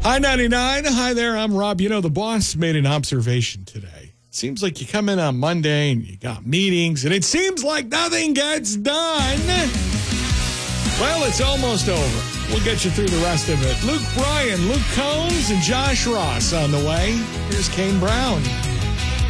Hi, 99. Hi there. I'm Rob. You know, the boss made an observation today. Seems like you come in on Monday and you got meetings, and it seems like nothing gets done. Well, it's almost over. We'll get you through the rest of it. Luke Bryan, Luke Combs, and Josh Ross on the way. Here's Kane Brown.